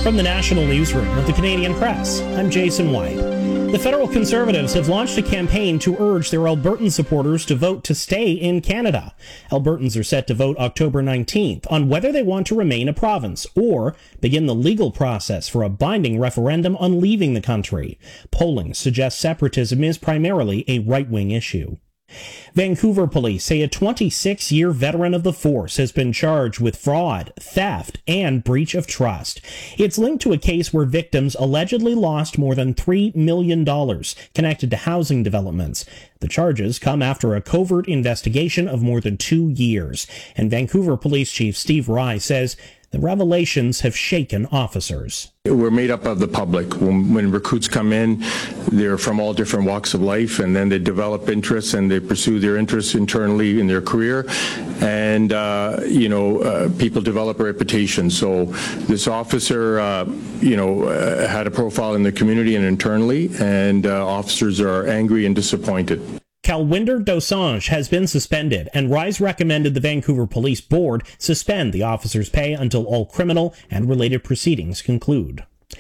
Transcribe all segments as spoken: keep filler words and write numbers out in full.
From the National Newsroom of the Canadian Press, I'm Jason White. The federal Conservatives have launched a campaign to urge their Albertan supporters to vote to stay in Canada. Albertans are set to vote October nineteenth on whether they want to remain a province or begin the legal process for a binding referendum on leaving the country. Polling suggests separatism is primarily a right-wing issue. Vancouver police say a twenty-six-year veteran of the force has been charged with fraud, theft, and breach of trust. It's linked to a case where victims allegedly lost more than three million dollars connected to housing developments. The charges come after a covert investigation of more than two years, and Vancouver Police Chief Steve Rye says the revelations have shaken officers. We're made up of the public. When, when recruits come in, they're from all different walks of life, and then they develop interests and they pursue their interests internally in their career. And, uh, you know, uh, people develop a reputation. So this officer, uh, you know, uh, had a profile in the community and internally, and uh, officers are angry and disappointed. Calwinder Dosanjh has been suspended, and Rise recommended the Vancouver Police Board suspend the officer's pay until all criminal and related proceedings conclude.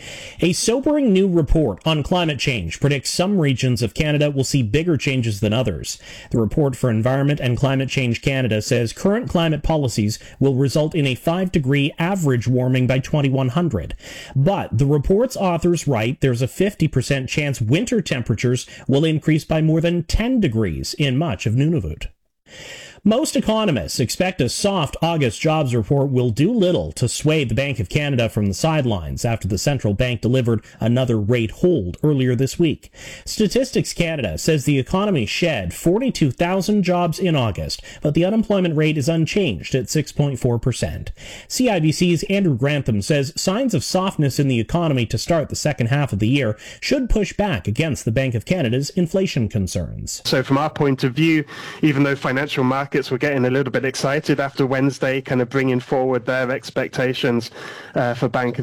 A sobering new report on climate change predicts some regions of Canada will see bigger changes than others. The report for Environment and Climate Change Canada says current climate policies will result in a five-degree average warming by twenty-one hundred. But the report's authors write there's a fifty percent chance winter temperatures will increase by more than ten degrees in much of Nunavut. Most economists expect a soft August jobs report will do little to sway the Bank of Canada from the sidelines after the central bank delivered another rate hold earlier this week. Statistics Canada says the economy shed forty-two thousand jobs in August, but the unemployment rate is unchanged at six point four percent. C I B C's Andrew Grantham says signs of softness in the economy to start the second half of the year should push back against the Bank of Canada's inflation concerns. So from our point of view, even though financial markets were getting a little bit excited after Wednesday, kind of bringing forward their expectations uh, for Bank of